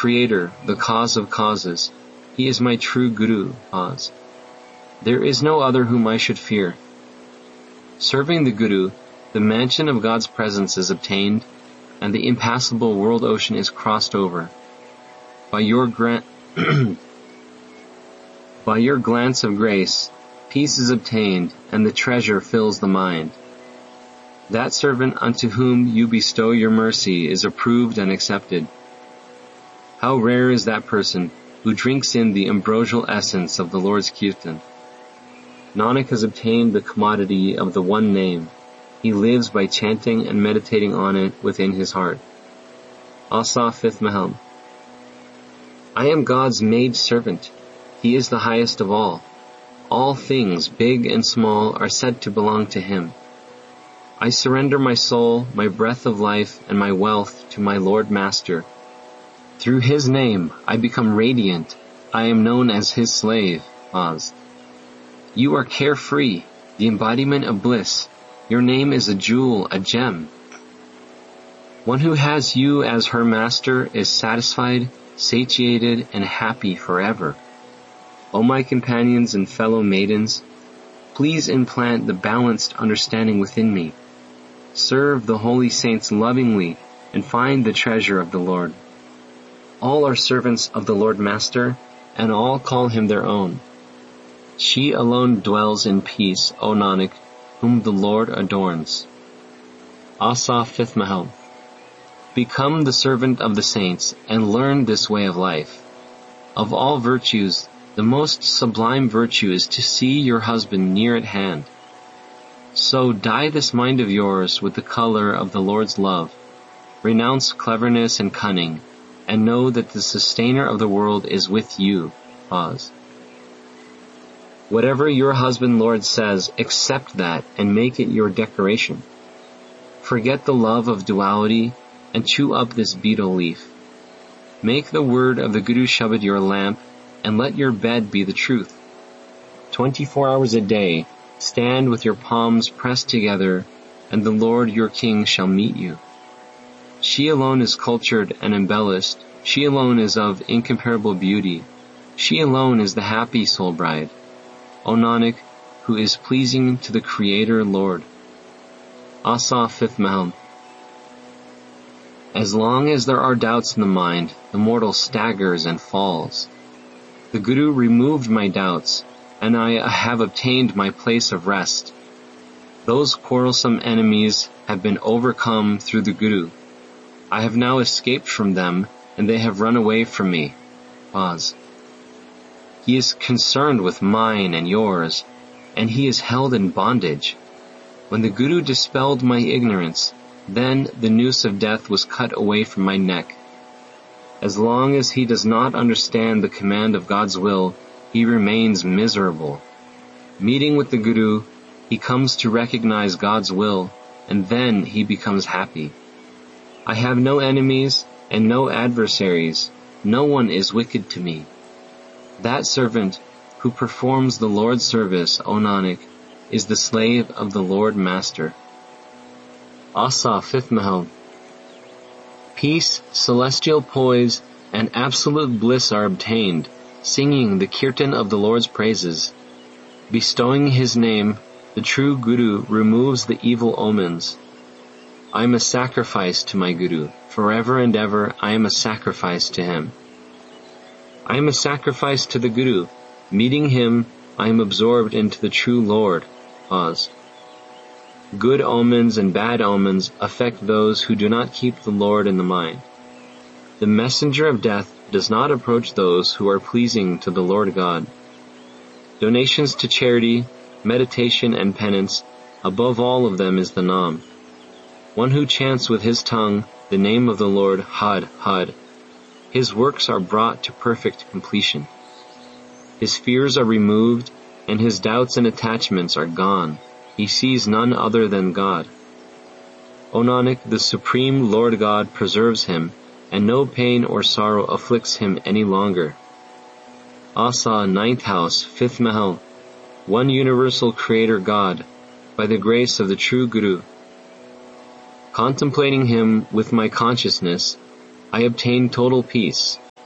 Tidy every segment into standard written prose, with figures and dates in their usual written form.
creator, the cause of causes. He is my true Guru. Pause. There is no other whom I should fear. Serving the Guru, the mansion of God's presence is obtained, and the impassable world ocean is crossed over. By your glance of grace, peace is obtained, and the treasure fills the mind. That servant unto whom you bestow your mercy is approved and accepted. How rare is that person who drinks in the ambrosial essence of the Lord's Kirtan. Nanak has obtained the commodity of the one name. He lives by chanting and meditating on it within his heart. Asa, 5th Mahal. I am God's maid servant. He is the highest of all. All things, big and small, are said to belong to Him. I surrender my soul, my breath of life, and my wealth to my Lord Master. Through His name, I become radiant. I am known as His slave. Pause. You are carefree, the embodiment of bliss. Your name is a jewel, a gem. One who has you as her master is satisfied, satiated, and happy forever. O my companions and fellow maidens, please implant the balanced understanding within me. Serve the holy saints lovingly and find the treasure of the Lord. All are servants of the Lord Master, and all call Him their own. She alone dwells in peace, O Nanak, whom the Lord adorns. Asa, 5th Mahal. Become the servant of the saints and learn this way of life. Of all virtues, the most sublime virtue is to see your husband near at hand. So dye this mind of yours with the color of the Lord's love. Renounce cleverness and cunning, and know that the sustainer of the world is with you. Pause. Whatever your husband Lord says, accept that and make it your decoration. Forget the love of duality and chew up this betel leaf. Make the word of the Guru Shabad your lamp, and let your bed be the truth. 24 hours a day, stand with your palms pressed together, and the Lord your King shall meet you. She alone is cultured and embellished. She alone is of incomparable beauty. She alone is the happy soul bride. O Nanak, who is pleasing to the Creator Lord. Asa, 5th Mahal. As long as there are doubts in the mind, the mortal staggers and falls. The Guru removed my doubts, and I have obtained my place of rest. Those quarrelsome enemies have been overcome through the Guru. I have now escaped from them, and they have run away from me. Pause. He is concerned with mine and yours, and he is held in bondage. When the Guru dispelled my ignorance, then the noose of death was cut away from my neck. As long as he does not understand the command of God's will, he remains miserable. Meeting with the Guru, he comes to recognize God's will, and then he becomes happy. I have no enemies and no adversaries. No one is wicked to me. That servant who performs the Lord's service, O Nanak, is the slave of the Lord Master. Asa, 5th Mahal. Peace, celestial poise, and absolute bliss are obtained, singing the kirtan of the Lord's praises. Bestowing His name, the true Guru removes the evil omens. I am a sacrifice to my Guru. Forever and ever I am a sacrifice to Him. I am a sacrifice to the Guru. Meeting Him, I am absorbed into the true Lord. Pause. Good omens and bad omens affect those who do not keep the Lord in the mind. The messenger of death does not approach those who are pleasing to the Lord God. Donations to charity, meditation and penance, above all of them is the Nam. One who chants with his tongue the name of the Lord, Had, Had. His works are brought to perfect completion. His fears are removed, and his doubts and attachments are gone. He sees none other than God. O Nanak, the Supreme Lord God preserves him, and no pain or sorrow afflicts him any longer. Asa, 9th house, 5th Mahal. One universal Creator God, by the grace of the true Guru. Contemplating Him with my consciousness, I obtain total peace.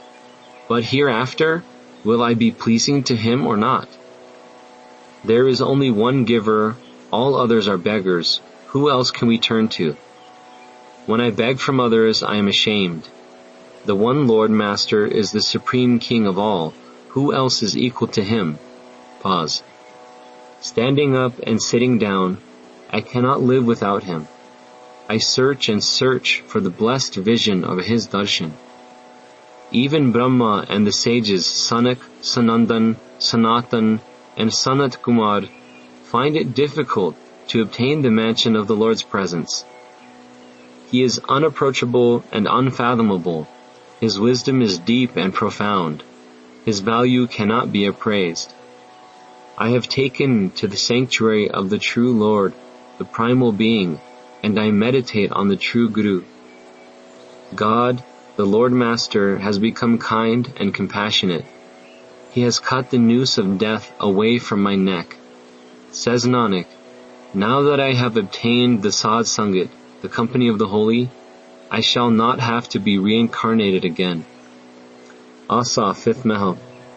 But hereafter, will I be pleasing to him or not? There is only one giver, all others are beggars. Who else can we turn to? When I beg from others, I am ashamed. The one Lord Master is the Supreme King of all. Who else is equal to him? Pause. Standing up and sitting down, I cannot live without him. I search and search for the blessed vision of his darshan. Even Brahma and the sages Sanak, Sanandan, Sanatan, and Sanat Kumar find it difficult to obtain the mansion of the Lord's presence. He is unapproachable and unfathomable. His wisdom is deep and profound. His value cannot be appraised. I have taken to the sanctuary of the true Lord, the primal being, and I meditate on the true Guru. God, the Lord Master, has become kind and compassionate. He has cut the noose of death away from my neck. Says Nanak, now that I have obtained the Sadh Sangat, the company of the holy, I shall not have to be reincarnated again. Asa, 5th Mahal.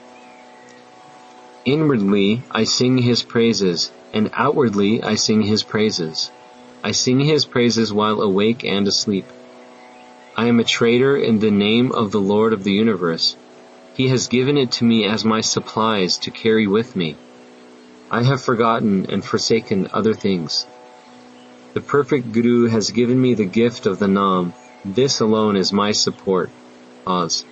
Inwardly I sing his praises, and outwardly I sing his praises. I sing his praises while awake and asleep. I am a trader in the name of the Lord of the universe. He has given it to me as my supplies to carry with me. I have forgotten and forsaken other things. The perfect Guru has given me the gift of the Naam. This alone is my support. Pause.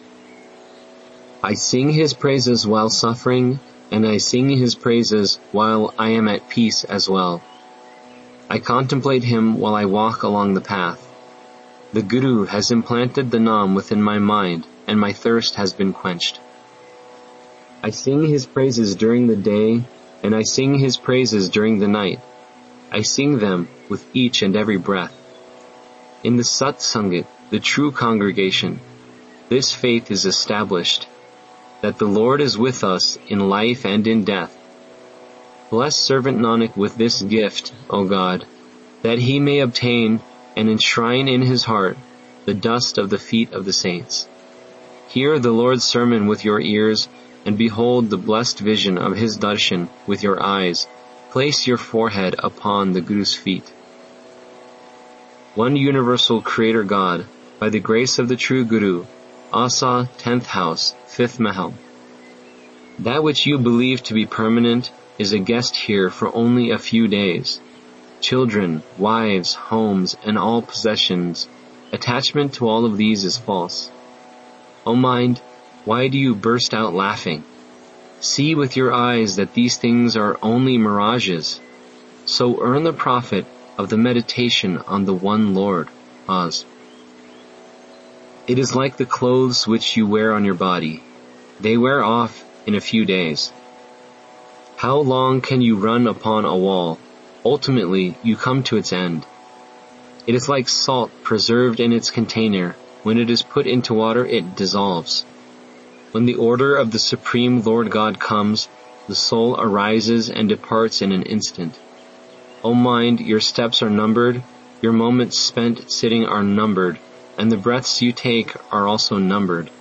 I sing his praises while suffering, and I sing his praises while I am at peace as well. I contemplate him while I walk along the path. The Guru has implanted the Naam within my mind, and my thirst has been quenched. I sing his praises during the day, and I sing his praises during the night. I sing them with each and every breath. In the Sat Sangat, the true congregation, this faith is established, that the Lord is with us in life and in death. Bless servant Nanak with this gift, O God, that he may obtain and enshrine in his heart the dust of the feet of the saints. Hear the Lord's sermon with your ears, and behold the blessed vision of his darshan with your eyes. Place your forehead upon the Guru's feet. One universal Creator God, by the grace of the true Guru, Asa, 10th house, 5th Mahal. That which you believe to be permanent is a guest here for only a few days. Children, wives, homes, and all possessions, attachment to all of these is false. O mind, why do you burst out laughing? See with your eyes that these things are only mirages. So earn the profit of the meditation on the one Lord. Pause. It is like the clothes which you wear on your body. They wear off in a few days. How long can you run upon a wall? Ultimately, you come to its end. It is like salt preserved in its container. When it is put into water, it dissolves. When the order of the Supreme Lord God comes, the soul arises and departs in an instant. O mind, your steps are numbered, your moments spent sitting are numbered, and the breaths you take are also numbered.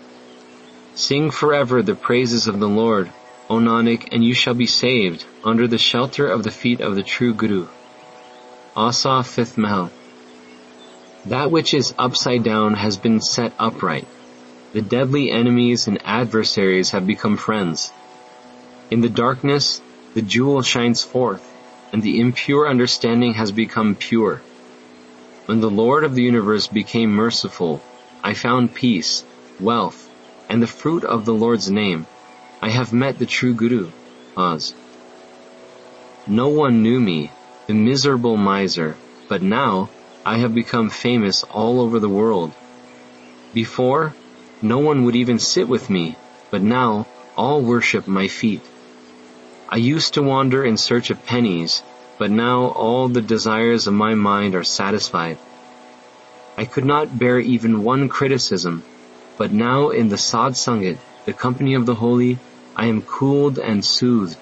Sing forever the praises of the Lord, O Nanak, and you shall be saved under the shelter of the feet of the true Guru. Asa, 5th Mahal. That which is upside down has been set upright. The deadly enemies and adversaries have become friends. In the darkness, the jewel shines forth, and the impure understanding has become pure. When the Lord of the universe became merciful, I found peace, wealth, and the fruit of the Lord's name. I have met the true Guru. Pause. No one knew me, the miserable miser, but now I have become famous all over the world. Before, no one would even sit with me, but now all worship my feet. I used to wander in search of pennies, but now all the desires of my mind are satisfied. I could not bear even one criticism, but now in the Sadh Sangat, the company of the holy, I am cooled and soothed.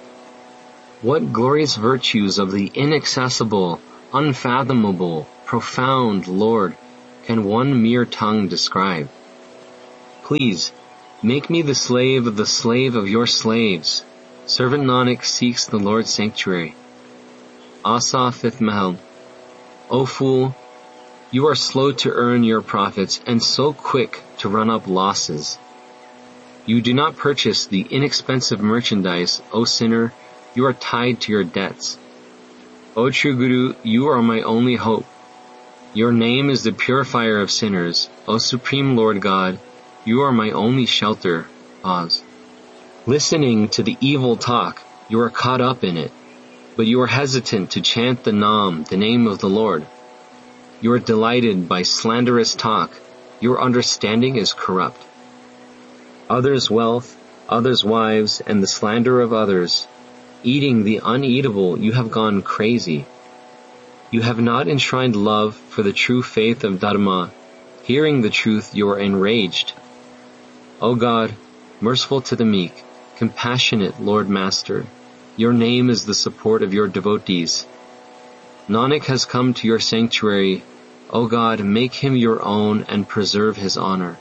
What glorious virtues of the inaccessible, unfathomable, profound Lord can one mere tongue describe? Please, Make me the slave of your slaves. Servant Nanak seeks the Lord's sanctuary. Asa, 5th Mahal. O fool, you are slow to earn your profits and so quick to run up losses. You do not purchase the inexpensive merchandise, O sinner, you are tied to your debts. O true Guru, you are my only hope. Your name is the purifier of sinners. O Supreme Lord God, you are my only shelter. Pause. Listening to the evil talk, you are caught up in it, but you are hesitant to chant the Naam, the name of the Lord. You are delighted by slanderous talk. Your understanding is corrupt. Others' wealth, others' wives, and the slander of others. Eating the uneatable, you have gone crazy. You have not enshrined love for the true faith of Dharma. Hearing the truth, you are enraged. O God, merciful to the meek, compassionate Lord Master, your name is the support of your devotees. Nanak has come to your sanctuary. O God, make him your own and preserve his honor.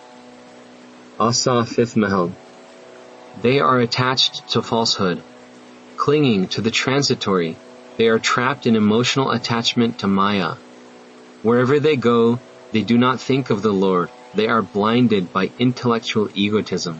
Asa, 5th Mahal. They are attached to falsehood, clinging to the transitory. They are trapped in emotional attachment to Maya. Wherever they go, they do not think of the Lord. They are blinded by intellectual egotism.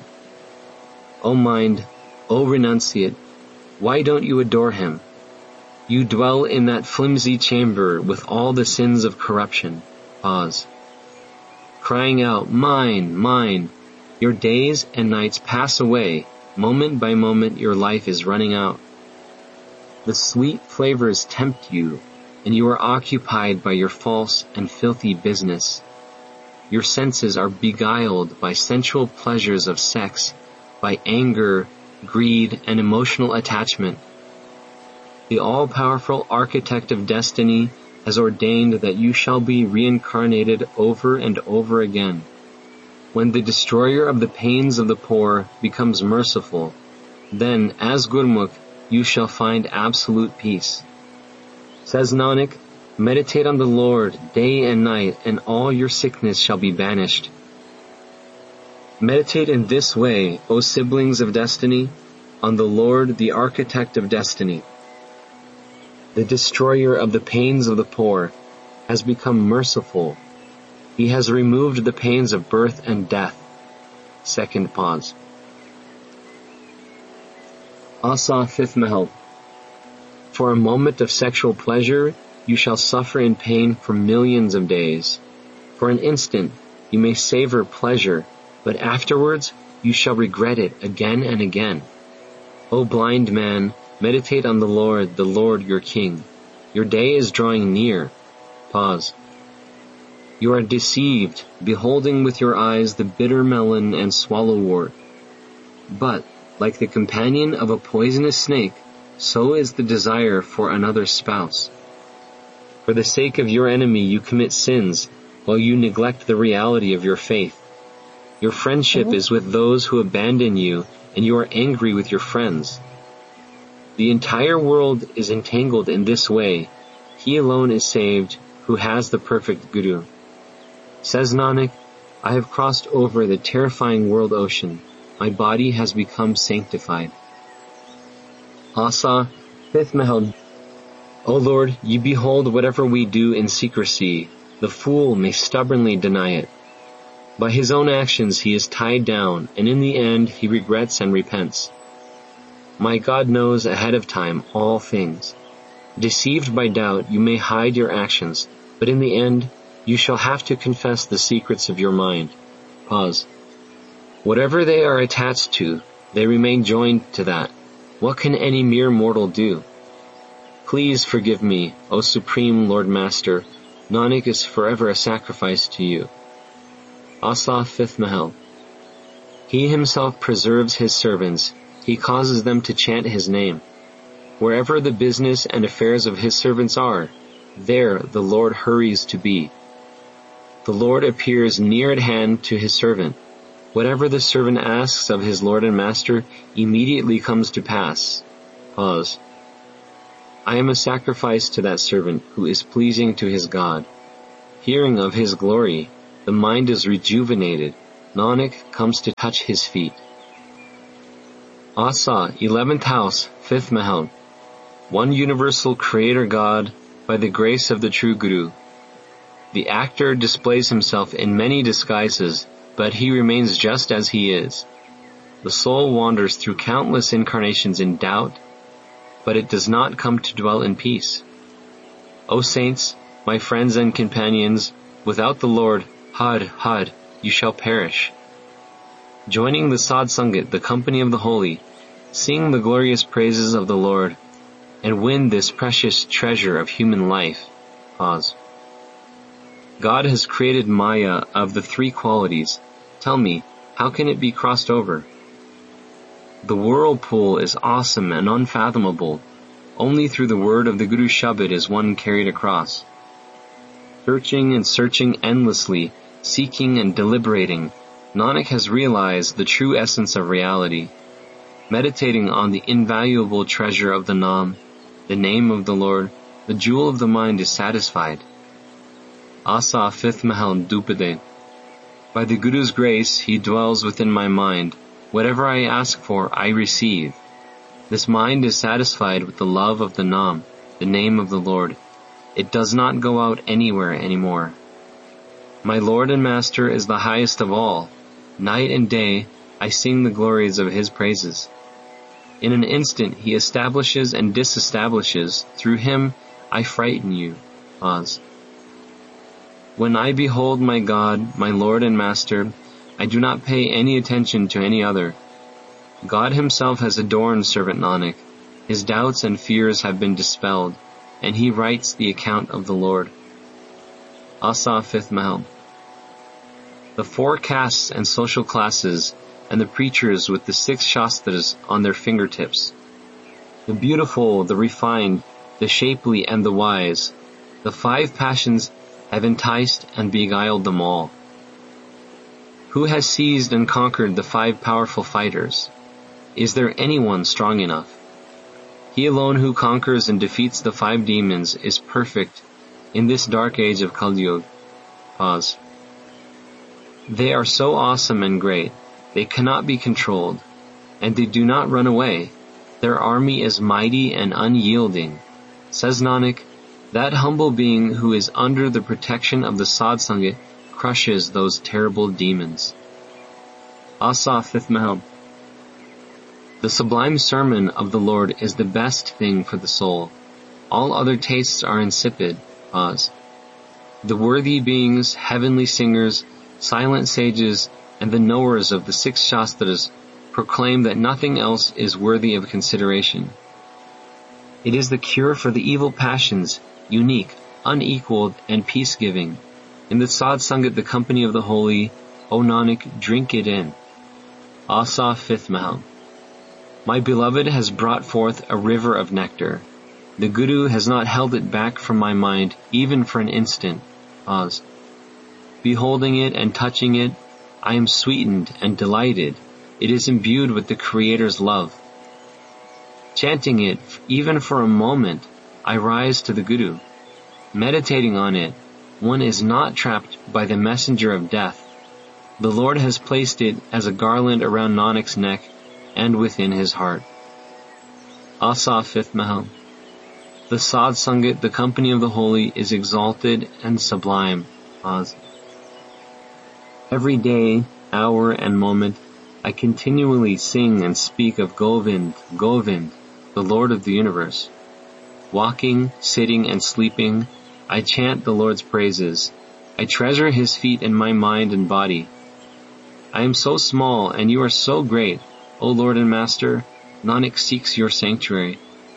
O mind, O renunciate, why don't you adore him? You dwell in that flimsy chamber with all the sins of corruption. Pause. Crying out, mine, mine. Your days and nights pass away. Moment by moment your life is running out. The sweet flavors tempt you, and you are occupied by your false and filthy business. Your senses are beguiled by sensual pleasures of sex, by anger, greed, and emotional attachment. The all-powerful architect of destiny has ordained that you shall be reincarnated over and over again. When the destroyer of the pains of the poor becomes merciful, then, as Gurmukh, you shall find absolute peace. Says Nanak, meditate on the Lord day and night, and all your sickness shall be banished. Meditate in this way, O siblings of destiny, on the Lord, the architect of destiny. The destroyer of the pains of the poor has become merciful. He has removed the pains of birth and death. Second pause. Asa, 5th Mahal. For a moment of sexual pleasure, you shall suffer in pain for millions of days. For an instant, you may savor pleasure, but afterwards you shall regret it again and again. O blind man, meditate on the Lord your King. Your day is drawing near. Pause. You are deceived, beholding with your eyes the bitter melon and swallowwort. But, like the companion of a poisonous snake, so is the desire for another spouse. For the sake of your enemy you commit sins, while you neglect the reality of your faith. Your friendship is with those who abandon you, and you are angry with your friends. The entire world is entangled in this way. He alone is saved, who has the perfect Guru. Says Nanak, I have crossed over the terrifying world ocean. My body has become sanctified. Asa, 5th Mahal. O Lord, you behold whatever we do in secrecy. The fool may stubbornly deny it. By his own actions he is tied down, and in the end he regrets and repents. My God knows ahead of time all things. Deceived by doubt, you may hide your actions, but in the end, you shall have to confess the secrets of your mind. Pause. Whatever they are attached to, they remain joined to that. What can any mere mortal do? Please forgive me, O Supreme Lord Master. Nanak is forever a sacrifice to you. Asa, 5th Mahal. He himself preserves his servants. He causes them to chant his name. Wherever the business and affairs of his servants are, there the Lord hurries to be. The Lord appears near at hand to his servant. Whatever the servant asks of his Lord and Master immediately comes to pass. Pause. I am a sacrifice to that servant who is pleasing to his God. Hearing of his glory, the mind is rejuvenated. Nanak comes to touch his feet. Asa, 11th house, 5th mahal. One universal creator God, by the grace of the true Guru. The actor displays himself in many disguises, but he remains just as he is. The soul wanders through countless incarnations in doubt, but it does not come to dwell in peace. O saints, my friends and companions, without the Lord, Had, you shall perish. Joining the Sadh Sangat, the company of the holy, sing the glorious praises of the Lord, and win this precious treasure of human life. Pause. God has created Maya of the three qualities. Tell me, how can it be crossed over? The whirlpool is awesome and unfathomable. Only through the word of the Guru Shabad is one carried across. Searching and searching endlessly, seeking and deliberating, Nanak has realized the true essence of reality. Meditating on the invaluable treasure of the Nam, the name of the Lord, the jewel of the mind is satisfied. Asa, 5th mahal, Dupade. By the Guru's grace, he dwells within my mind. Whatever I ask for, I receive. This mind is satisfied with the love of the Nam, the name of the Lord. It does not go out anywhere anymore. My Lord and Master is the highest of all. Night and day, I sing the glories of his praises. In an instant, he establishes and disestablishes. Through him, I frighten you. Pause. When I behold my God, my Lord and Master, I do not pay any attention to any other. God himself has adorned servant Nanak. His doubts and fears have been dispelled, and he writes the account of the Lord. Asa, 5th mahal. The 4 castes and social classes, and the preachers with the 6 shastras on their fingertips. The beautiful, the refined, the shapely, and the wise. The 5 passions have enticed and beguiled them all. Who has seized and conquered the 5 powerful fighters? Is there anyone strong enough? He alone who conquers and defeats the 5 demons is perfect in this dark age of Kali Yuga. Pause. They are so awesome and great, they cannot be controlled, and they do not run away. Their army is mighty and unyielding. Says Nanak, that humble being who is under the protection of the Sadh Sangat crushes those terrible demons. Asa, 5th mahal. The sublime sermon of the Lord is the best thing for the soul. All other tastes are insipid. Pause. The worthy beings, heavenly singers, silent sages, and the knowers of the 6 shastras proclaim that nothing else is worthy of consideration. It is the cure for the evil passions, unique, unequaled, and peace-giving. In the Sadh Sangat, the company of the holy, O Nanak, drink it in. Asa, 5th mahal. My beloved has brought forth a river of nectar. The Guru has not held it back from my mind, even for an instant. Pause. Beholding it and touching it, I am sweetened and delighted. It is imbued with the Creator's love. Chanting it, even for a moment, I rise to the Guru. Meditating on it, one is not trapped by the messenger of death. The Lord has placed it as a garland around Nanak's neck and within his heart. Asa, 5th mahal. The Sadh Sangat, the company of the holy, is exalted and sublime. Pause. Every day, hour, and moment, I continually sing and speak of Govind, Govind, the Lord of the universe. Walking, sitting, and sleeping, I chant the Lord's praises. I treasure his feet in my mind and body. I am so small, and you are so great, O Lord and Master. Nanak seeks your sanctuary.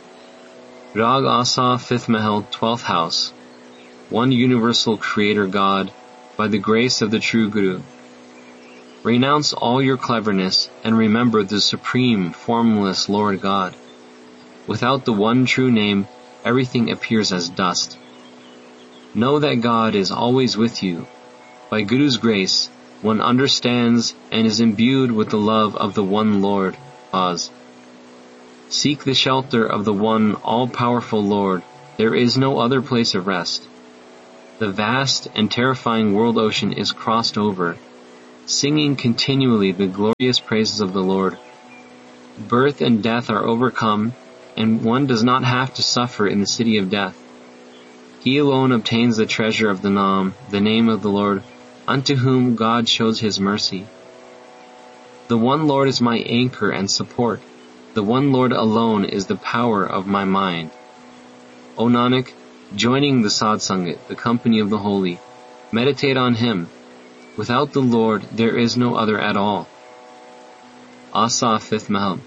Rag Asa, 5th mahal, 12th house. One universal creator God, by the grace of the true Guru. Renounce all your cleverness and remember the supreme, formless Lord God. Without the one true name, everything appears as dust. Know that God is always with you. By Guru's grace, one understands and is imbued with the love of the one Lord. Pause. Seek the shelter of the one all-powerful Lord. There is no other place of rest. The vast and terrifying world ocean is crossed over. singing continually the glorious praises of the Lord. Birth and death are overcome, and one does not have to suffer in the city of death. He alone obtains the treasure of the name of the Lord, unto whom God shows his mercy. The one Lord is my anchor and support. The one Lord alone is the power of my mind. O Nanak, joining the Sadsangat, the company of the holy, meditate on him. Without the Lord there is no other at all. Asa, 5th Mahal.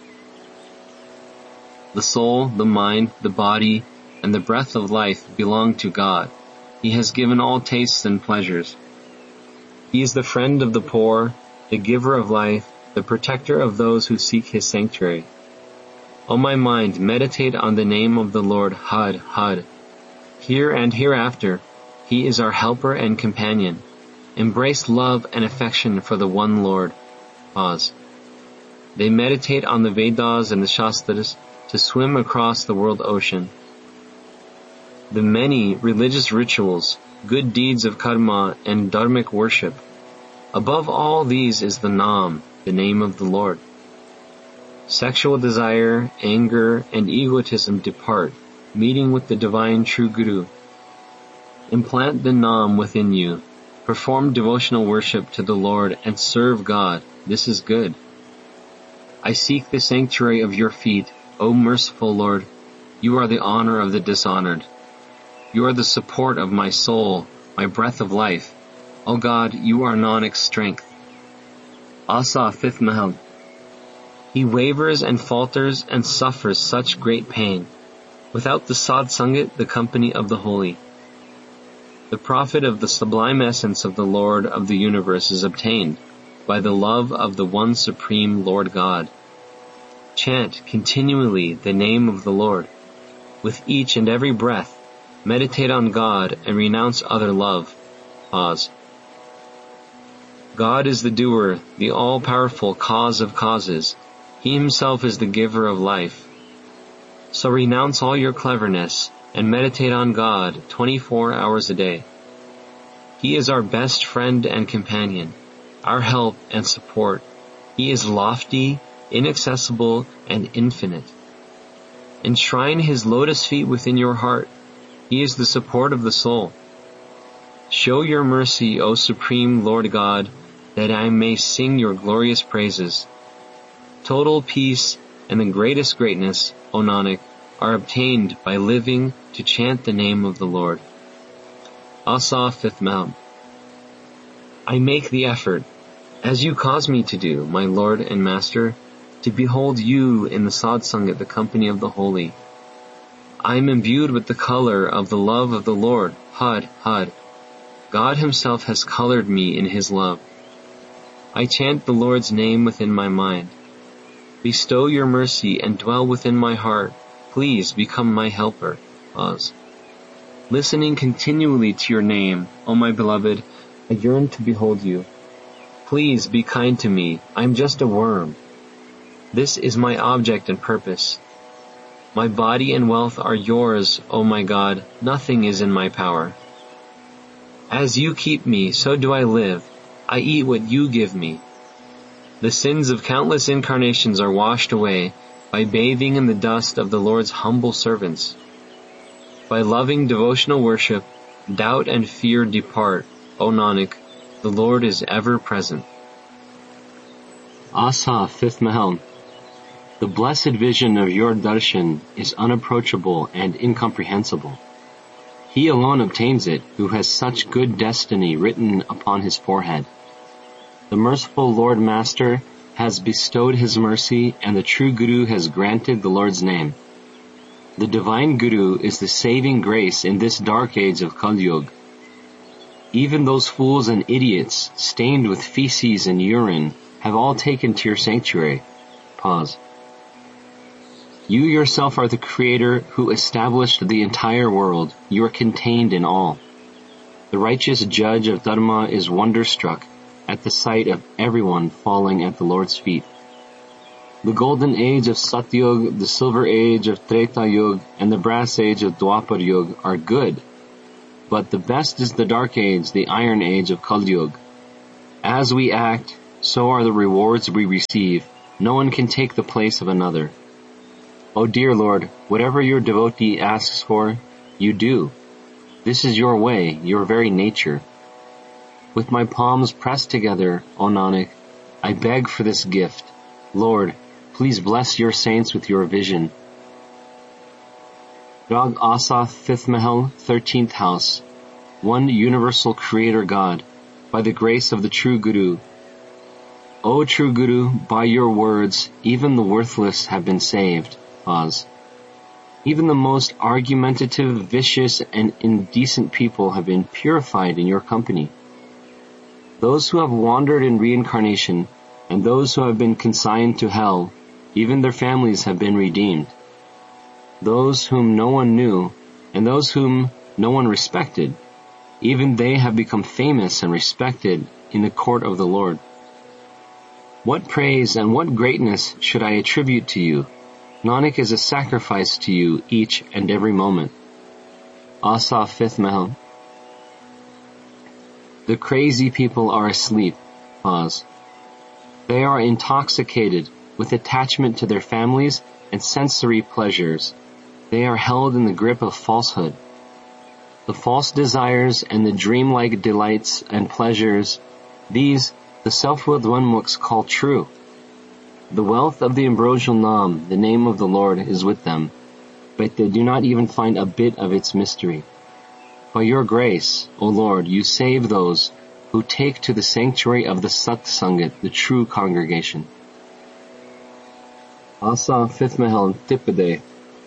The soul, the mind, the body, and the breath of life belong to God. He has given all tastes and pleasures. He is the friend of the poor, the giver of life, the protector of those who seek his sanctuary. O my mind, meditate on the name of the Lord, Had, Had. Here and hereafter, he is our helper and companion. Embrace love and affection for the one Lord. Pause. They meditate on the Vedas and the Shastras to swim across the world ocean. The many religious rituals, good deeds of karma, and dharmic worship. Above all these is the Nam, the name of the Lord. Sexual desire, anger, and egotism depart, meeting with the divine true Guru. Implant the Nam within you. Perform devotional worship to the Lord and serve God. This is good. I seek the sanctuary of your feet, O merciful Lord. You are the honor of the dishonored. You are the support of my soul, my breath of life. O God, you are Nanak's strength. Asa, 5th Mahal. He wavers and falters and suffers such great pain. Without the Sadsangat, the company of the holy. The profit of the sublime essence of the Lord of the universe is obtained by the love of the one supreme Lord God. Chant continually the name of the Lord. With each and every breath, meditate on God and renounce other love. Pause. God is the doer, the all-powerful cause of causes. He himself is the giver of life. So renounce all your cleverness and meditate on God 24 hours a day. He is our best friend and companion, our help and support. He is lofty, inaccessible, and infinite. Enshrine his lotus feet within your heart. He is the support of the soul. Show your mercy, O Supreme Lord God, that I may sing your glorious praises. Total peace and the greatest greatness, O Nanak, are obtained by living to chant the name of the Lord. Asa, 5th Mahal. I make the effort, as you cause me to do, my Lord and Master, to behold you in the Sadsangat, the company of the holy. I am imbued with the color of the love of the Lord, Had, Had. God himself has colored me in his love. I chant the Lord's name within my mind. Bestow your mercy and dwell within my heart. Please become my helper. Pause. Listening continually to your name, O my beloved, I yearn to behold you. Please be kind to me. I am just a worm. This is my object and purpose. My body and wealth are yours, O my God. Nothing is in my power. As you keep me, so do I live. I eat what you give me. The sins of countless incarnations are washed away by bathing in the dust of the Lord's humble servants. By loving devotional worship, doubt and fear depart. O Nanak, the Lord is ever present. Asa, 5th Mahal. The blessed vision of your darshan is unapproachable and incomprehensible. He alone obtains it who has such good destiny written upon his forehead. The merciful Lord Master has bestowed his mercy, and the true Guru has granted the Lord's name. The divine Guru is the saving grace in this dark age of Kali Yuga. Even those fools and idiots stained with feces and urine have all taken to your sanctuary. Pause. You yourself are the Creator who established the entire world. You are contained in all. The righteous judge of Dharma is wonderstruck at the sight of everyone falling at the Lord's feet. The golden age of Satyug, the silver age of Treta Yuga, and the brass age of Dwapar Yuga are good, but the best is the dark age, the iron age of Kali Yuga. As we act, so are the rewards we receive. No one can take the place of another. O dear Lord, whatever your devotee asks for, you do. This is your way, your very nature. With my palms pressed together, O Nanak, I beg for this gift. Lord, please bless your saints with your vision. Rag Asa, 5th Mahal, 13th house. One universal creator God, by the grace of the true Guru. O true Guru, by your words, even the worthless have been saved. Pause. Even the most argumentative, vicious, and indecent people have been purified in your company. Those who have wandered in reincarnation, and those who have been consigned to hell, even their families have been redeemed. Those whom no one knew, and those whom no one respected, even they have become famous and respected in the court of the Lord. What praise and what greatness should I attribute to you? Nanak is a sacrifice to you each and every moment. Asa, 5th Mahal. The crazy people are asleep. Pause. They are intoxicated with attachment to their families and sensory pleasures. They are held in the grip of falsehood. The false desires and the dreamlike delights and pleasures, these the self-willed one-mooks call true. The wealth of the ambrosial Nam, the name of the Lord, is with them, but they do not even find a bit of its mystery. By your grace, O Lord, you save those who take to the sanctuary of the Sat Sangat, the true congregation. Asa, 5th Mahal, Tipade.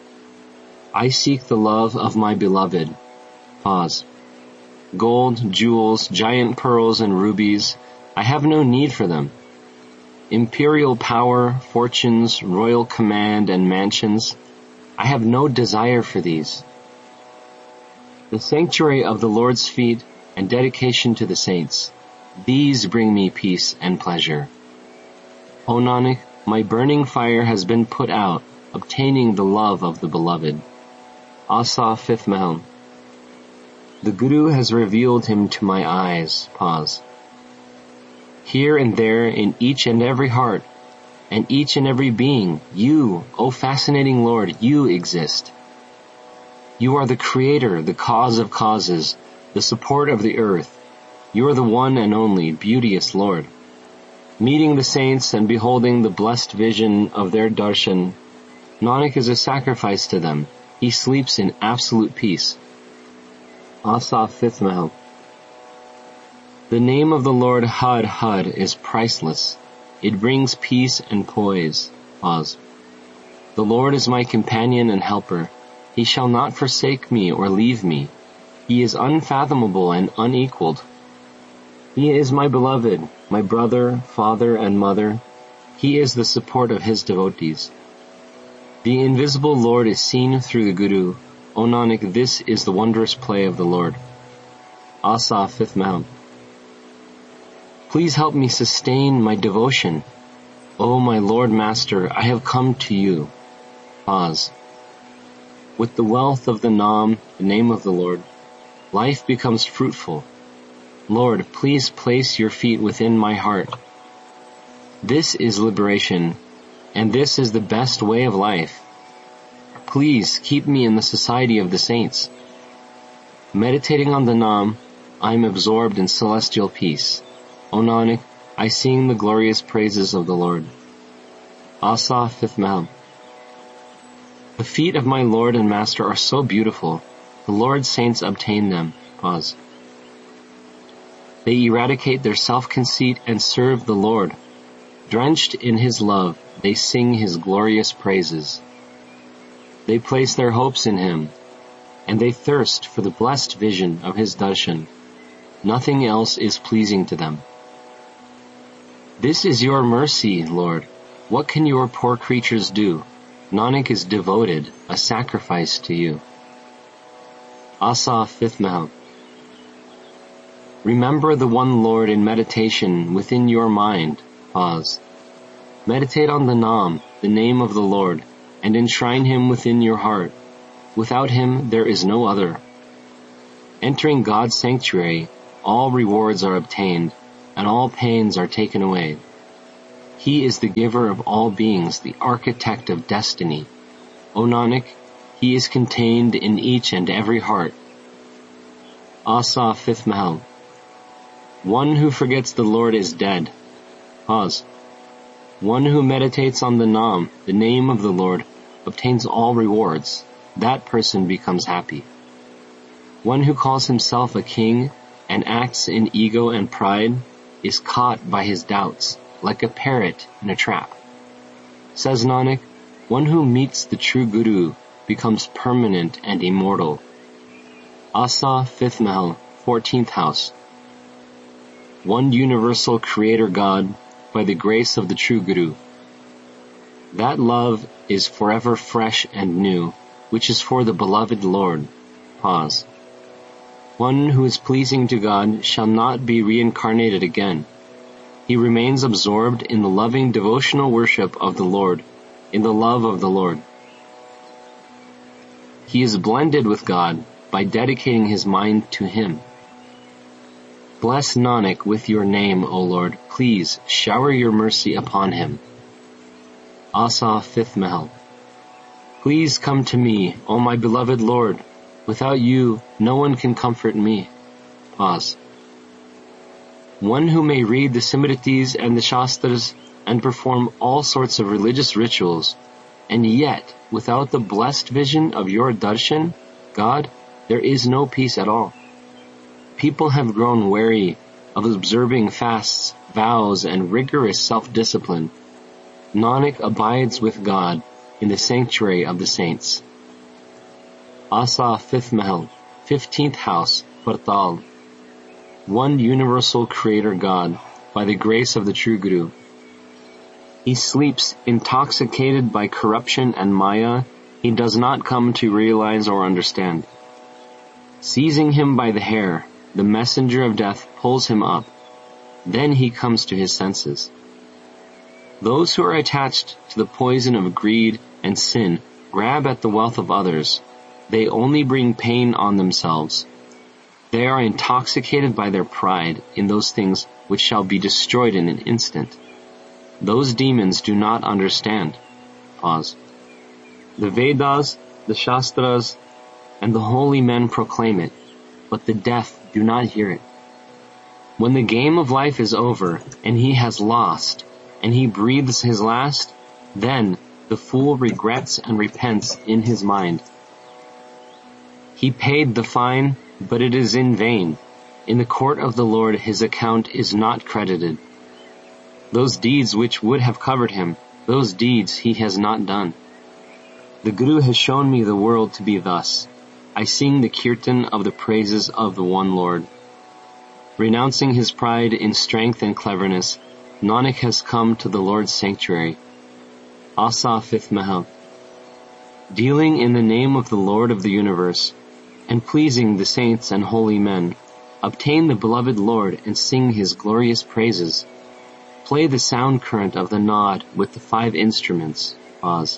I seek the love of my beloved. Pause. Gold, jewels, giant pearls, and rubies, I have no need for them. Imperial power, fortunes, royal command, and mansions, I have no desire for these. The sanctuary of the Lord's feet and dedication to the saints, these bring me peace and pleasure. O Nanak, my burning fire has been put out, obtaining the love of the beloved. Asa, 5th Mahal. The Guru has revealed him to my eyes. Pause. Here and there in each and every heart, and each and every being, you, O fascinating Lord, you exist. You are the creator, the cause of causes, the support of the earth. You are the one and only, beauteous Lord. Meeting the saints and beholding the blessed vision of their darshan, Nanak is a sacrifice to them. He sleeps in absolute peace. Asa, 5th Mahal. The name of the Lord Had Had is priceless. It brings peace and poise. Pause. The Lord is my companion and helper. He shall not forsake me or leave me. He is unfathomable and unequaled. He is my beloved, my brother, father, and mother. He is the support of his devotees. The invisible Lord is seen through the Guru. O Nanak, this is the wondrous play of the Lord. Asa, 5th Mahal. Please help me sustain my devotion. O my Lord Master, I have come to you. Pause. With the wealth of the Nam, the name of the Lord, life becomes fruitful. Lord, please place your feet within my heart. This is liberation, and this is the best way of life. Please keep me in the society of the saints. Meditating on the Nam, I am absorbed in celestial peace. O Nanak, I sing the glorious praises of the Lord. Asa, 5th Mahal. The feet of my Lord and Master are so beautiful. The Lord's saints obtain them. Pause. They eradicate their self-conceit and serve the Lord. Drenched in His love, they sing His glorious praises. They place their hopes in Him, and they thirst for the blessed vision of His darshan. Nothing else is pleasing to them. This is your mercy, Lord. What can your poor creatures do? Nanak is devoted, a sacrifice to you. Asa, 5th Mahal. Remember the one Lord in meditation within your mind. Pause. Meditate on the Nam, the name of the Lord, and enshrine Him within your heart. Without Him there is no other. Entering God's sanctuary, all rewards are obtained. and all pains are taken away. He is the giver of all beings, the architect of destiny. O Nanak, he is contained in each and every heart. Asa, 5th Mahal. One who forgets the Lord is dead. Pause. One who meditates on the Naam, the name of the Lord, obtains all rewards. That person becomes happy. One who calls himself a king and acts in ego and pride is caught by his doubts, like a parrot in a trap. Says Nanak, one who meets the true Guru becomes permanent and immortal. Asa, 5th Mahal, 14th house. One universal creator God by the grace of the true Guru. That love is forever fresh and new, which is for the beloved Lord. Pause. One who is pleasing to God shall not be reincarnated again. He remains absorbed in the loving devotional worship of the Lord, in the love of the Lord. He is blended with God by dedicating his mind to Him. Bless Nanak with your name, O Lord. Please shower your mercy upon him. Asa, 5th Mahal. Please come to me, O my beloved Lord. Without you, no one can comfort me. Pause. One who may read the Simritis and the Shastras and perform all sorts of religious rituals, and yet, without the blessed vision of your darshan, God, there is no peace at all. People have grown weary of observing fasts, vows, and rigorous self-discipline. Nanak abides with God in the sanctuary of the saints. Asa, 5th Mahal, 15th house, Partal. One universal creator God by the grace of the true Guru. He sleeps intoxicated by corruption and maya he does not come to realize or understand. Seizing him by the hair, the messenger of death pulls him up. Then he comes to his senses. Those who are attached to the poison of greed and sin grab at the wealth of others. They only bring pain on themselves. They are intoxicated by their pride in those things which shall be destroyed in an instant. Those demons do not understand. Pause. The Vedas, the Shastras, and the holy men proclaim it, but the deaf do not hear it. When the game of life is over, and he has lost, and he breathes his last, then the fool regrets and repents in his mind. He paid the fine, but it is in vain. In the court of the Lord his account is not credited. Those deeds which would have covered him, those deeds he has not done. The Guru has shown me the world to be thus. I sing the kirtan of the praises of the one Lord. Renouncing his pride in strength and cleverness, Nanak has come to the Lord's sanctuary. Asa, 5th Mahal. Dealing in the name of the Lord of the universe, and pleasing the saints and holy men, obtain the beloved Lord and sing his glorious praises. Play the sound current of the Naad with the 5 instruments. Pause.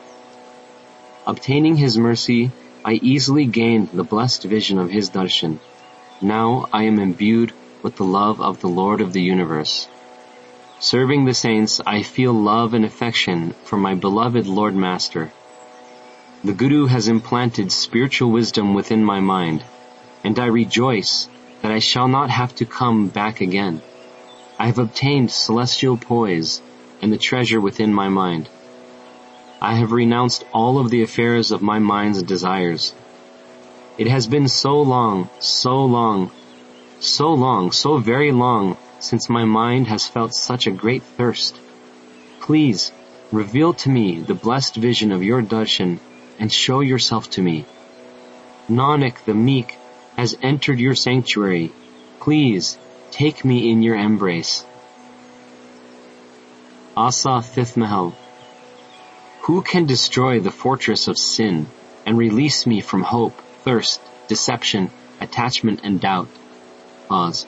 Obtaining his mercy, I easily gained the blessed vision of his darshan. Now I am imbued with the love of the Lord of the universe. Serving the saints, I feel love and affection for my beloved Lord Master. The Guru has implanted spiritual wisdom within my mind, and I rejoice that I shall not have to come back again. I have obtained celestial poise and the treasure within my mind. I have renounced all of the affairs of my mind's desires. It has been so very long, since my mind has felt such a great thirst. Please, reveal to me the blessed vision of your darshan and show yourself to me. Nanak the meek has entered your sanctuary. Please, take me in your embrace. Asa, 5th Mahal. Who can destroy the fortress of sin and release me from hope, thirst, deception, attachment, and doubt? Pause.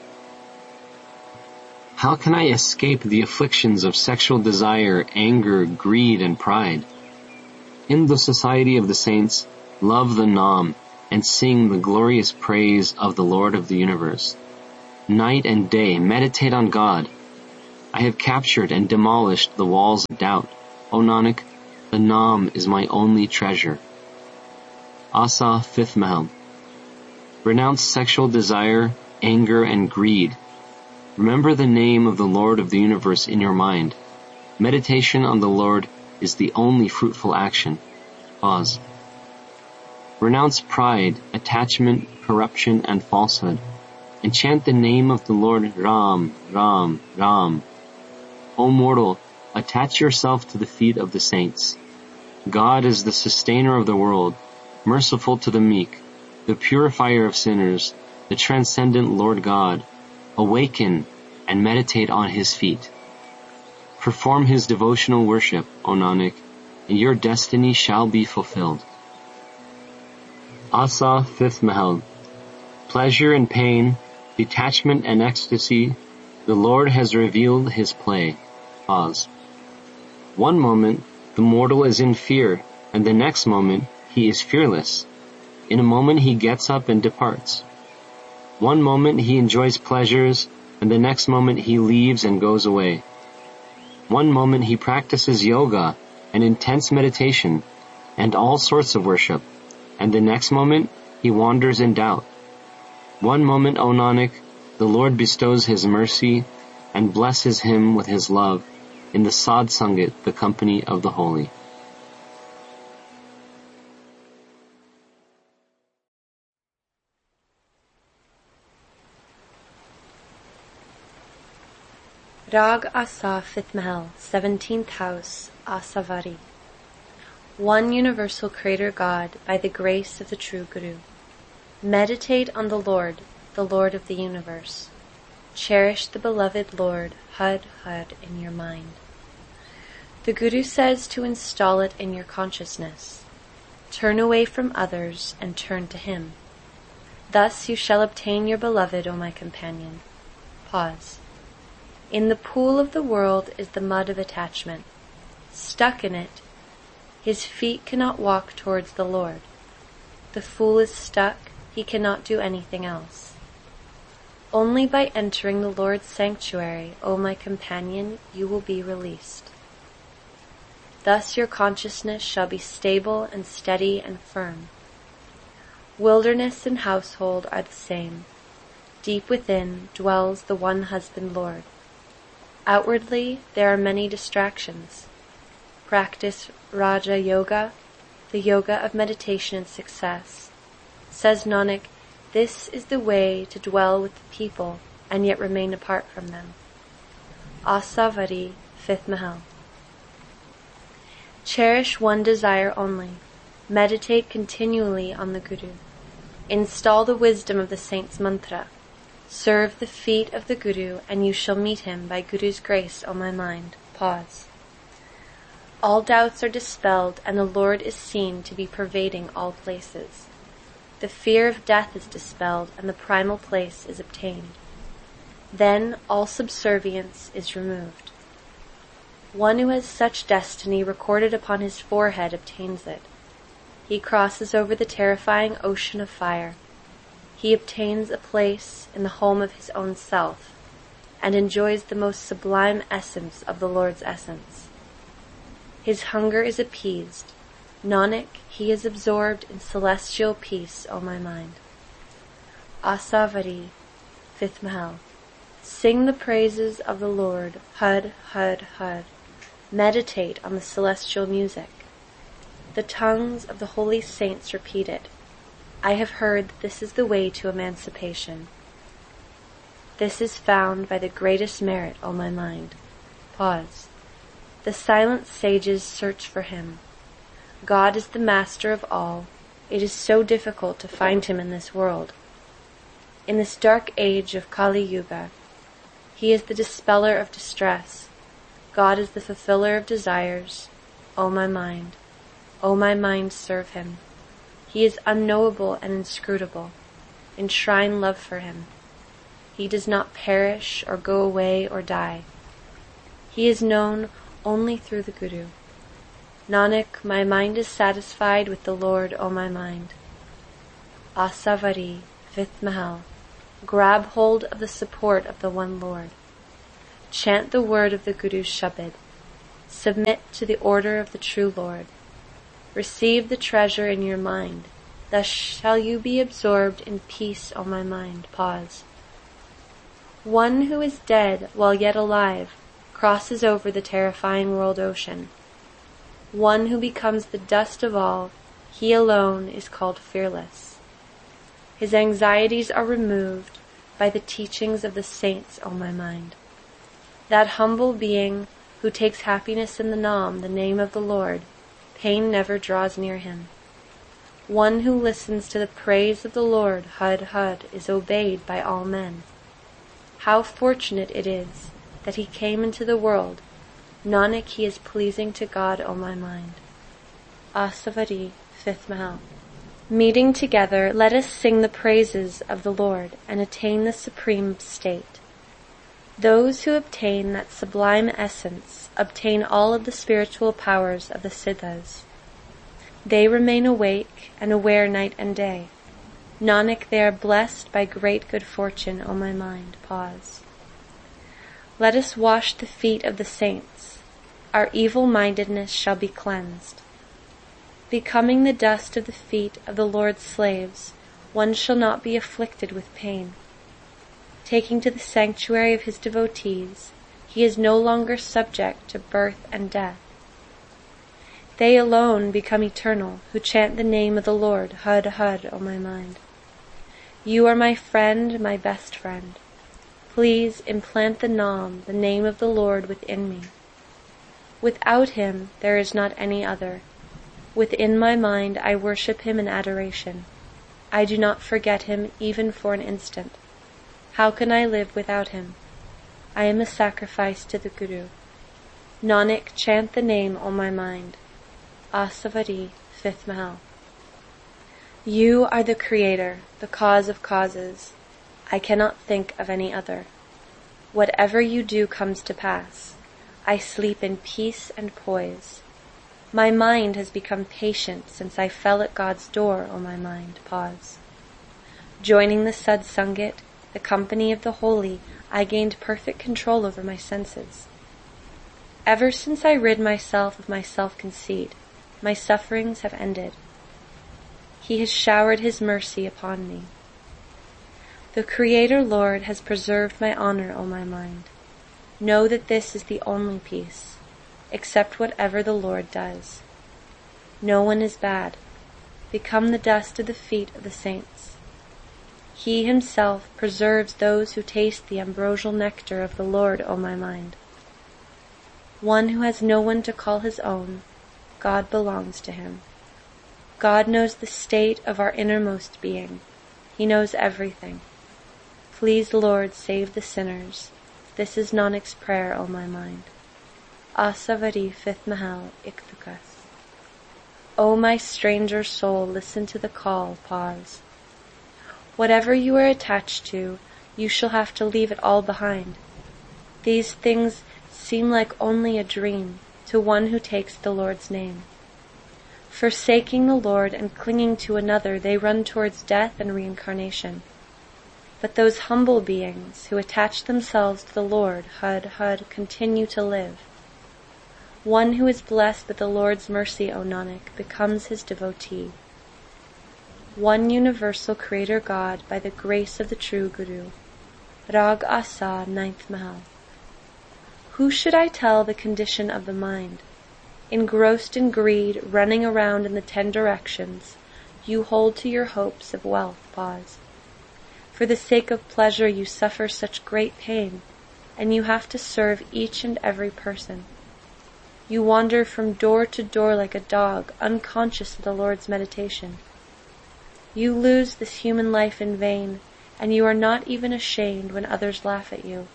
How can I escape the afflictions of sexual desire, anger, greed, and pride? In the society of the saints, love the Naam and sing the glorious praise of the Lord of the universe. Night and day, meditate on God. I have captured and demolished the walls of doubt. O Nanak, the Naam is my only treasure. Asa, 5th Mahal. Renounce sexual desire, anger, and greed. Remember the name of the Lord of the universe in your mind. Meditation on the Lord is the only fruitful action. Pause. Renounce pride, attachment, corruption, and falsehood, and chant the name of the Lord Ram, Ram, Ram. O mortal, attach yourself to the feet of the saints. God is the sustainer of the world, merciful to the meek, the purifier of sinners, the transcendent Lord God. Awaken and meditate on his feet. Perform his devotional worship, O Nanak, and your destiny shall be fulfilled. Asa, 5th Mahal. Pleasure and pain, detachment and ecstasy, the Lord has revealed his play. Pause. One moment, the mortal is in fear, and the next moment, he is fearless. In a moment, he gets up and departs. One moment, he enjoys pleasures, and the next moment, he leaves and goes away. One moment, he practices yoga and intense meditation and all sorts of worship, and the next moment, he wanders in doubt. One moment, O Nanak, the Lord bestows his mercy and blesses him with his love in the Sadh Sangat, the company of the holy. Rag Asa, 5th Mahal, 17th house, Asavari. One universal Creator God, by the grace of the true Guru. Meditate on the Lord of the universe. Cherish the beloved Lord, Hud Hud, in your mind. The Guru says to install it in your consciousness. Turn away from others and turn to him. Thus you shall obtain your beloved, O my companion. Pause. In the pool of the world is the mud of attachment. Stuck in it, his feet cannot walk towards the Lord. The fool is stuck, he cannot do anything else. Only by entering the Lord's sanctuary, O my companion, you will be released. Thus your consciousness shall be stable and steady and firm. Wilderness and household are the same. Deep within dwells the one husband Lord. Outwardly there are many distractions. Practice Raja Yoga, the yoga of meditation and success. Says Nanak, this is the way to dwell with the people and yet remain apart from them. Asavari, 5th Mahal. Cherish one desire only. Meditate continually on the Guru. Install the wisdom of the saints' mantra. Serve the feet of the Guru, and you shall meet him by Guru's grace, O my mind. Pause. All doubts are dispelled, and the Lord is seen to be pervading all places. The fear of death is dispelled, and the primal place is obtained. Then all subservience is removed. One who has such destiny recorded upon his forehead obtains it. He crosses over the terrifying ocean of fire. He obtains a place in the home of his own self, and enjoys the most sublime essence of the Lord's essence. His hunger is appeased. Nanak, he is absorbed in celestial peace, O my mind. Asavari, 5th Mahal. Sing the praises of the Lord, Hud, Hud, Hud. Meditate on the celestial music. The tongues of the holy saints repeat it. I have heard that this is the way to emancipation. This is found by the greatest merit, O my mind. Pause. The silent sages search for him. God is the master of all. It is so difficult to find him in this world. In this dark age of Kali Yuga, he is the dispeller of distress. God is the fulfiller of desires. O my mind, serve him. He is unknowable and inscrutable. Enshrine love for him. He does not perish or go away or die. He is known only through the Guru. Nanak, my mind is satisfied with the Lord, O my mind. Asavari, 5th Mahal. Grab hold of the support of the one Lord. Chant the word of the Guru's Shabad. Submit to the order of the true Lord. Receive the treasure in your mind. Thus shall you be absorbed in peace, O my mind. Pause. One who is dead while yet alive crosses over the terrifying world ocean. One who becomes the dust of all, he alone is called fearless. His anxieties are removed by the teachings of the saints, O my mind. That humble being who takes happiness in the Nam, the name of the Lord, pain never draws near him. One who listens to the praise of the Lord, Hud Hud, is obeyed by all men. How fortunate it is that he came into the world. Nanak, he is pleasing to God, O my mind. Asavari, 5th Mahal. Meeting together, let us sing the praises of the Lord and attain the supreme state. Those who obtain that sublime essence obtain all of the spiritual powers of the Siddhas. They remain awake and aware night and day. Nanak, they are blessed by great good fortune, O my mind. Pause. Let us wash the feet of the saints. Our evil-mindedness shall be cleansed. Becoming the dust of the feet of the Lord's slaves, one shall not be afflicted with pain. Taking to the sanctuary of his devotees, he is no longer subject to birth and death. They alone become eternal who chant the name of the Lord, Hud Hud, O my mind. You are my friend, my best friend. Please implant the Nam, the name of the Lord, within me. Without him there is not any other. Within my mind I worship him in adoration. I do not forget him even for an instant. How can I live without him? I am a sacrifice to the Guru. Nanak, chant the name, O my mind. Asavari, 5th Mahal. You are the Creator, the cause of causes. I cannot think of any other. Whatever you do comes to pass. I sleep in peace and poise. My mind has become patient since I fell at God's door, O my mind. Pause. Joining the Satsangit, the company of the holy, I gained perfect control over my senses. Ever since I rid myself of my self-conceit, my sufferings have ended. He has showered his mercy upon me. The Creator Lord has preserved my honor, O my mind. Know that this is the only peace. Accept whatever the Lord does. No one is bad. Become the dust of the feet of the saints. He himself preserves those who taste the ambrosial nectar of the Lord, O my mind. One who has no one to call his own, God belongs to him. God knows the state of our innermost being. He knows everything. Please, Lord, save the sinners. This is Nanak's prayer, O my mind. Asavari, 5th Mahal, Iktukas. O my stranger soul, listen to the call. Pause. Whatever you are attached to, you shall have to leave it all behind. These things seem like only a dream to one who takes the Lord's name. Forsaking the Lord and clinging to another, they run towards death and reincarnation. But those humble beings who attach themselves to the Lord, Hud Hud, continue to live. One who is blessed with the Lord's mercy, O Nanak, becomes his devotee. One universal Creator God by the grace of the true Guru. Rag Asa, 9th Mahal. Who should I tell the condition of the mind? Engrossed in greed, running around in the 10 directions, you hold to your hopes of wealth. Pause. For the sake of pleasure you suffer such great pain, and you have to serve each and every person. You wander from door to door like a dog, unconscious of the Lord's meditation. You lose this human life in vain, and you are not even ashamed when others laugh at you.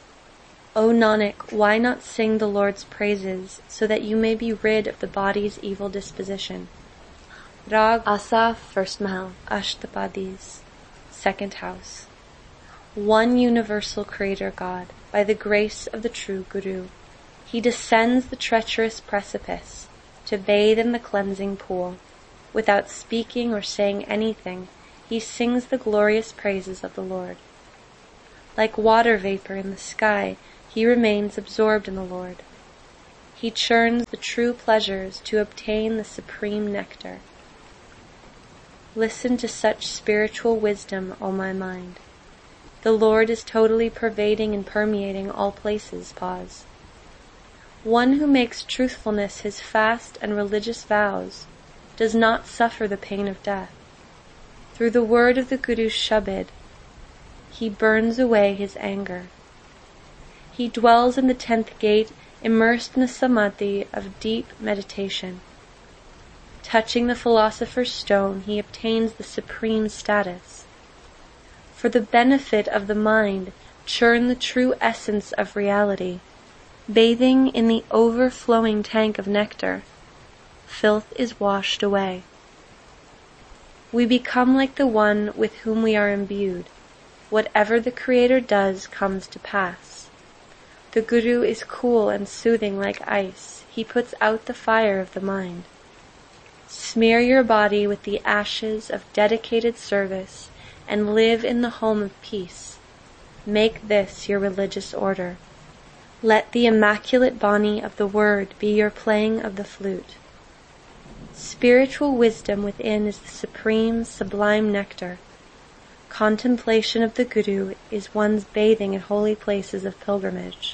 O Nanak, why not sing the Lord's praises, so that you may be rid of the body's evil disposition? Rag Asa, 1st Mahal, Ashtapadis, 2nd house. One universal Creator God, by the grace of the true Guru, he descends the treacherous precipice to bathe in the cleansing pool. Without speaking or saying anything, he sings the glorious praises of the Lord. Like water vapor in the sky, he remains absorbed in the Lord. He churns the true pleasures to obtain the supreme nectar. Listen to such spiritual wisdom, O my mind. The Lord is totally pervading and permeating all places. Pause. One who makes truthfulness his fast and religious vows does not suffer the pain of death. Through the word of the Guru's Shabad, he burns away his anger. He dwells in the 10th gate, immersed in the samadhi of deep meditation. Touching the philosopher's stone, he obtains the supreme status. For the benefit of the mind, churn the true essence of reality, bathing in the overflowing tank of nectar. Filth is washed away. We become like the one with whom we are imbued. Whatever the Creator does comes to pass. The Guru is cool and soothing like ice. He puts out the fire of the mind. Smear your body with the ashes of dedicated service and live in the home of peace. Make this your religious order. Let the immaculate Bani of the Word be your playing of the flute. Spiritual wisdom within is the supreme, sublime nectar. Contemplation of the Guru is one's bathing in holy places of pilgrimage.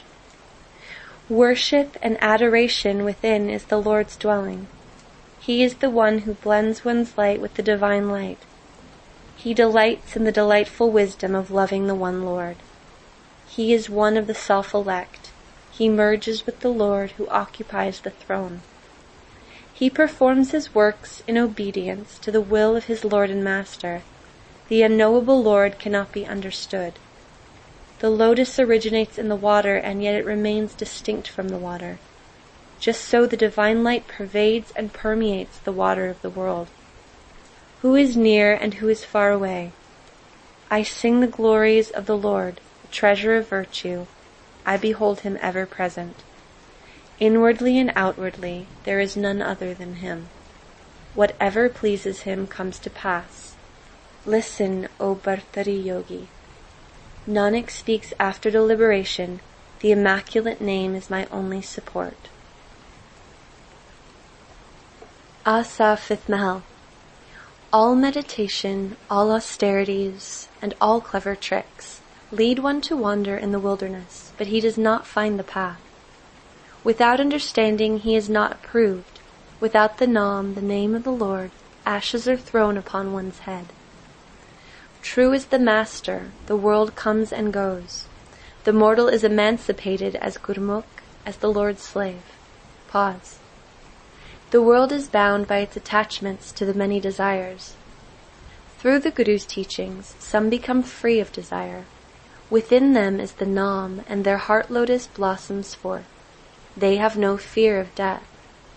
Worship and adoration within is the Lord's dwelling. He is the one who blends one's light with the divine light. He delights in the delightful wisdom of loving the one Lord. He is one of the self-elect. He merges with the Lord who occupies the throne. He performs his works in obedience to the will of his Lord and Master. The unknowable Lord cannot be understood. The lotus originates in the water, and yet it remains distinct from the water. Just so the divine light pervades and permeates the water of the world. Who is near and who is far away? I sing the glories of the Lord, the treasure of virtue. I behold him ever present. Inwardly and outwardly, there is none other than him. Whatever pleases him comes to pass. Listen, O Bhartari Yogi. Nanak speaks after deliberation, the immaculate name is my only support. Asa 5th Mahal. All meditation, all austerities, and all clever tricks lead one to wander in the wilderness, but he does not find the path. Without understanding, he is not approved. Without the Nam, the name of the Lord, ashes are thrown upon one's head. True is the Master, the world comes and goes. The mortal is emancipated as Gurmukh, as the Lord's slave. Pause. The world is bound by its attachments to the many desires. Through the Guru's teachings, some become free of desire. Within them is the Nam, and their heart lotus blossoms forth. They have no fear of death.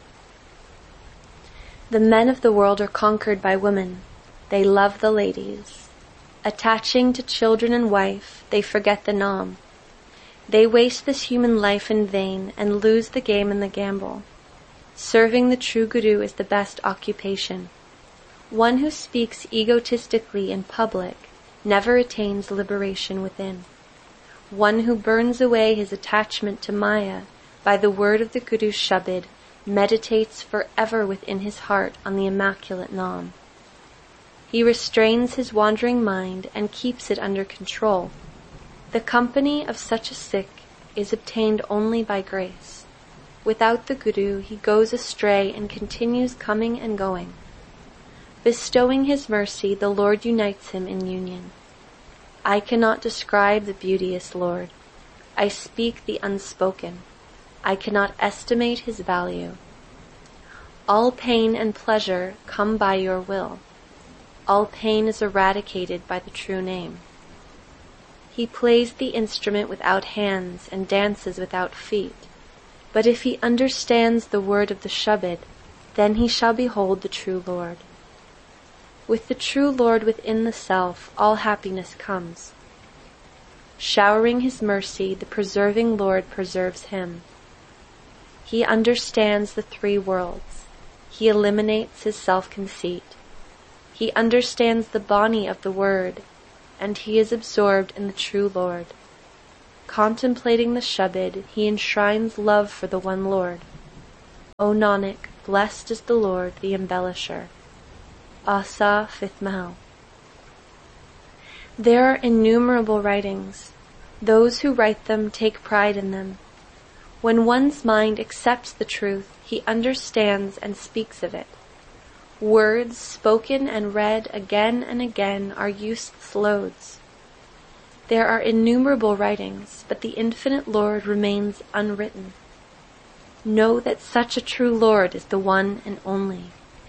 The men of the world are conquered by women. They love the ladies. Attaching to children and wife, they forget the Nam. They waste this human life in vain and lose the game in the gamble. Serving the true Guru is the best occupation. One who speaks egotistically in public never attains liberation within. One who burns away his attachment to Maya by the word of the Guru's Shabad meditates forever within his heart on the immaculate Nam. He restrains his wandering mind and keeps it under control. The company of such a Sikh is obtained only by grace. Without the Guru, he goes astray and continues coming and going. Bestowing his mercy, the Lord unites him in union. I cannot describe the beauteous Lord. I speak the unspoken. I cannot estimate his value. All pain and pleasure come by your will. All pain is eradicated by the true name. He plays the instrument without hands and dances without feet. But if he understands the word of the Shabad, then he shall behold the true Lord. With the true Lord within the self, all happiness comes. Showering his mercy, the preserving Lord preserves him. He understands the three worlds. He eliminates his self-conceit. He understands the Bani of the word. and he is absorbed in the true Lord. Contemplating the Shabad, he enshrines love for the one Lord. O Nanak, blessed is the Lord, the embellisher. Asa 5th Mahal. There are innumerable writings. Those who write them take pride in them. When one's mind accepts the truth, he understands and speaks of it. Words spoken and read again and again are useless loads. There are innumerable writings, but the infinite Lord remains unwritten. Know that such a true Lord is the one and only.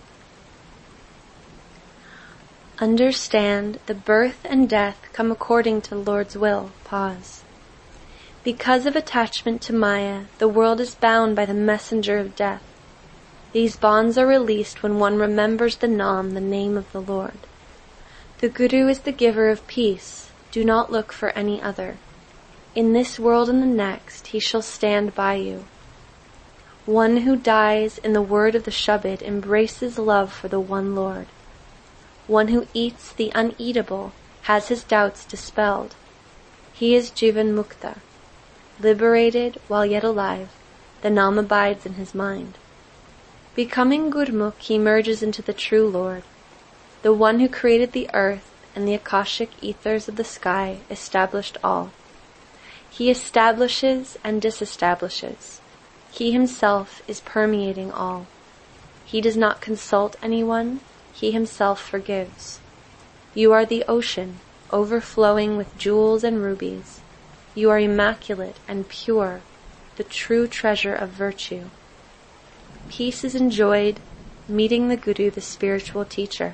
Understand the birth and death come according to the Lord's will. Pause. Because of attachment to Maya, the world is bound by the messenger of death. These bonds are released when one remembers the Nam, the name of the Lord. The Guru is the giver of peace. Do not look for any other. In this world and the next, he shall stand by you. One who dies in the word of the Shabad embraces love for the one Lord. One who eats the uneatable has his doubts dispelled. He is Jivan Mukta. Liberated while yet alive, the Nam abides in his mind. Becoming Gurmukh, he merges into the true Lord. The one who created the earth and the Akashic ethers of the sky established all. He establishes and disestablishes. He himself is permeating all. He does not consult anyone. He himself forgives. You are the ocean, overflowing with jewels and rubies. You are immaculate and pure, the true treasure of virtue. Peace is enjoyed, meeting the Guru, the spiritual teacher.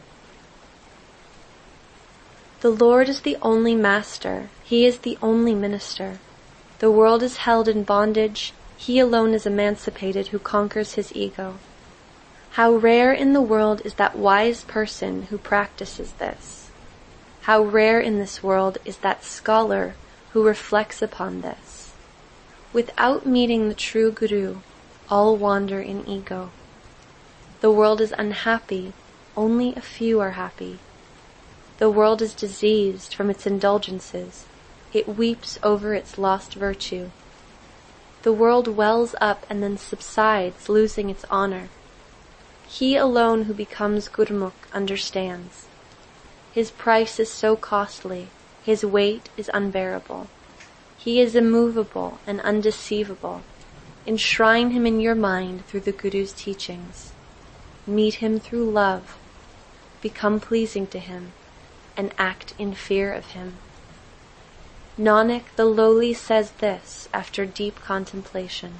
The Lord is the only master. He is the only minister. The world is held in bondage. He alone is emancipated who conquers his ego. How rare in the world is that wise person who practices this. How rare in this world is that scholar who reflects upon this. Without meeting the true Guru, all wander in ego. The world is unhappy, only a few are happy. The world is diseased from its indulgences. It weeps over its lost virtue. The world wells up and then subsides, losing its honor. He alone who becomes Gurmukh understands. His price is so costly, his weight is unbearable. He is immovable and undeceivable. Enshrine him in your mind through the Guru's teachings. Meet him through love. Become pleasing to him and act in fear of him. Nanak, the lowly, says this after deep contemplation.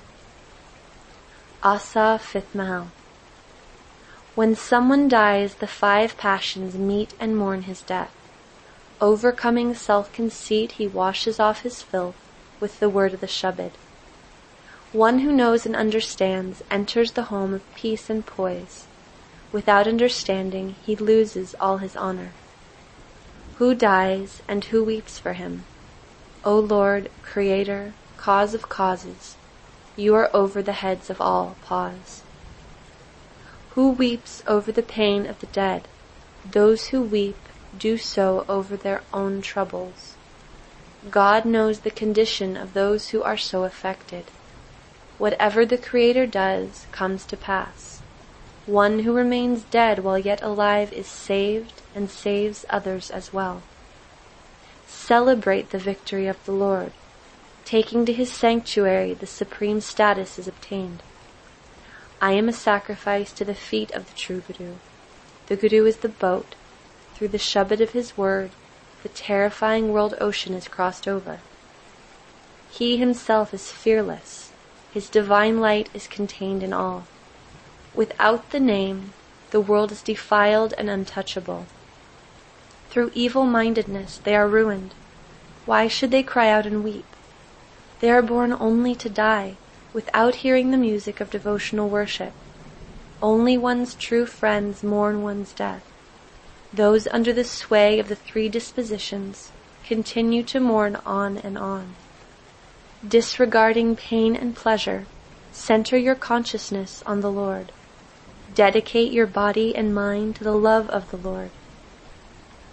Asa 5th Mahal. When someone dies, the 5 passions meet and mourn his death. Overcoming self-conceit, he washes off his filth with the word of the Shabad. One who knows and understands enters the home of peace and poise. Without understanding, he loses all his honor. Who dies and who weeps for him? O Lord, Creator, Cause of causes, you are over the heads of all. Pause. Who weeps over the pain of the dead? Those who weep do so over their own troubles. God knows the condition of those who are so affected. Whatever the Creator does comes to pass. One who remains dead while yet alive is saved and saves others as well. Celebrate the victory of the Lord. Taking to his sanctuary, the supreme status is obtained. I am a sacrifice to the feet of the true Guru. The Guru is the boat. Through the Shabad of his word, the terrifying world ocean is crossed over. He himself is fearless. His divine light is contained in all. Without the name, the world is defiled and untouchable. Through evil-mindedness they are ruined. Why should they cry out and weep? They are born only to die, without hearing the music of devotional worship. Only one's true friends mourn one's death. Those under the sway of the 3 dispositions continue to mourn on and on. Disregarding pain and pleasure, center your consciousness on the Lord. Dedicate your body and mind to the love of the Lord.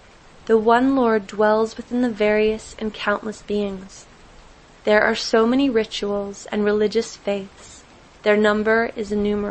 The one Lord dwells within the various and countless beings. There are so many rituals and religious faiths, their number is innumerable.